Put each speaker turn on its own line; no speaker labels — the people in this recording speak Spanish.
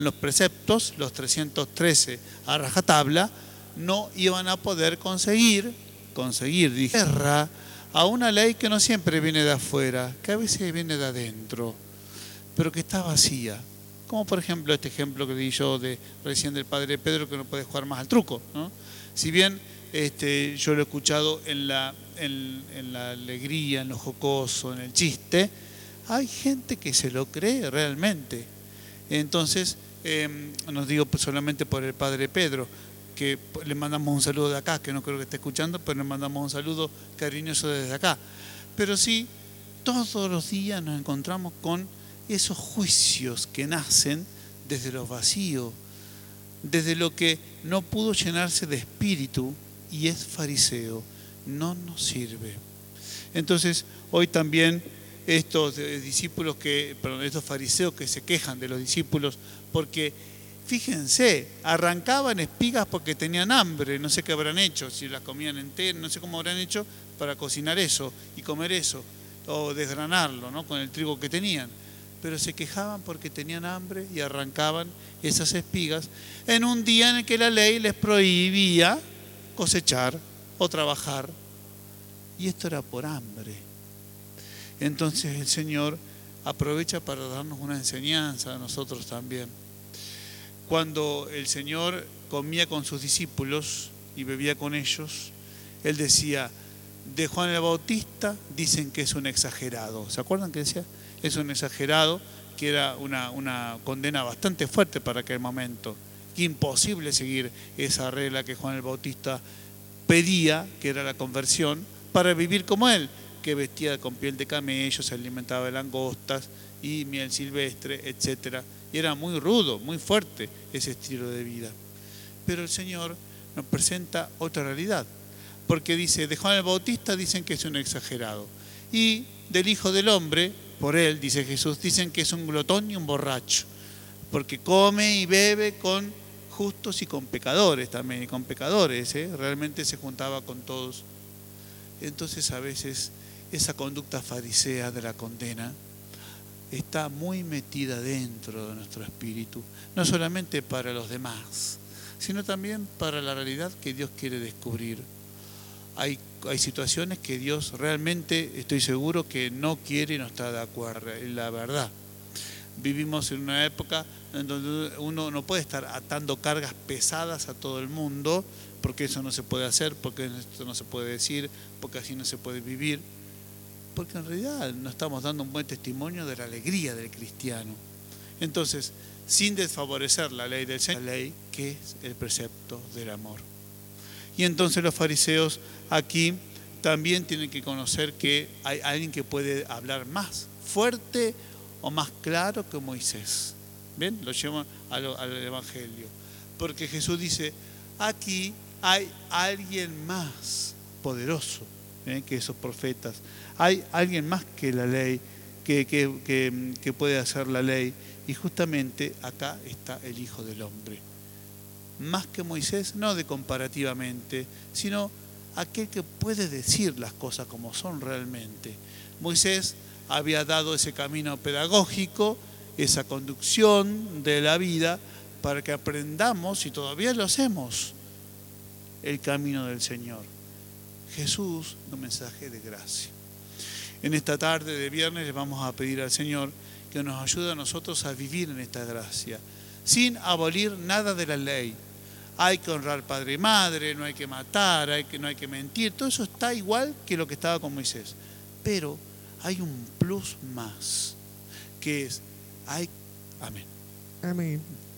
los preceptos, los 313 a rajatabla, no iban a poder conseguir guerra a una ley que no siempre viene de afuera, que a veces viene de adentro, pero que está vacía. Como por ejemplo este ejemplo que di yo recién del padre Pedro, que no puede jugar más al truco, ¿no? Si bien yo lo he escuchado en la alegría, en lo jocoso, en el chiste, hay gente que se lo cree realmente. Entonces, no digo solamente por el padre Pedro, que le mandamos un saludo de acá, que no creo que esté escuchando, pero le mandamos un saludo cariñoso desde acá. Pero sí, todos los días nos encontramos con esos juicios que nacen desde lo vacío, desde lo que no pudo llenarse de espíritu y es fariseo, no nos sirve. Entonces, hoy también estos discípulos estos fariseos que se quejan de los discípulos porque, fíjense, arrancaban espigas porque tenían hambre, no sé qué habrán hecho, si las comían enteras, no sé cómo habrán hecho para cocinar eso y comer eso, o desgranarlo, ¿no?, con el trigo que tenían. Pero se quejaban porque tenían hambre y arrancaban esas espigas en un día en el que la ley les prohibía cosechar o trabajar. Y esto era por hambre. Entonces el Señor aprovecha para darnos una enseñanza a nosotros también. Cuando el Señor comía con sus discípulos y bebía con ellos, Él decía, de Juan el Bautista dicen que es un exagerado. ¿Se acuerdan que decía? Es un exagerado, que era una condena bastante fuerte para aquel momento. Imposible seguir esa regla que Juan el Bautista pedía, que era la conversión, para vivir como él, que vestía con piel de camello, se alimentaba de langostas y miel silvestre, etc. Y era muy rudo, muy fuerte ese estilo de vida. Pero el Señor nos presenta otra realidad, porque dice, de Juan el Bautista dicen que es un exagerado, y del Hijo del Hombre, por él, dice Jesús, dicen que es un glotón y un borracho, porque come y bebe con justos y con pecadores también, y con pecadores, realmente se juntaba con todos. Entonces a veces esa conducta farisea de la condena está muy metida dentro de nuestro espíritu, no solamente para los demás, sino también para la realidad que Dios quiere descubrir. Hay situaciones que Dios realmente, estoy seguro, que no quiere y no está de acuerdo, es la verdad. Vivimos en una época en donde uno no puede estar atando cargas pesadas a todo el mundo, porque eso no se puede hacer, porque esto no se puede decir, porque así no se puede vivir, porque en realidad no estamos dando un buen testimonio de la alegría del cristiano. Entonces, sin desfavorecer la ley del Señor, la ley que es el precepto del amor. Y entonces los fariseos aquí también tienen que conocer que hay alguien que puede hablar más fuerte o más claro que Moisés. ¿Ven? Lo llevan al Evangelio. Porque Jesús dice, aquí hay alguien más poderoso que esos profetas. Hay alguien más que la ley, que puede hacer la ley. Y justamente acá está el Hijo del Hombre. Más que Moisés, no de comparativamente, sino aquel que puede decir las cosas como son realmente. Moisés había dado ese camino pedagógico, esa conducción de la vida, para que aprendamos, y todavía lo hacemos, el camino del Señor. Jesús, un mensaje de gracia. En esta tarde de viernes le vamos a pedir al Señor que nos ayude a nosotros a vivir en esta gracia, sin abolir nada de la ley. Hay que honrar padre y madre, no hay que matar, no hay que mentir. Todo eso está igual que lo que estaba con Moisés. Pero hay un plus más, que es, amén.
Amén.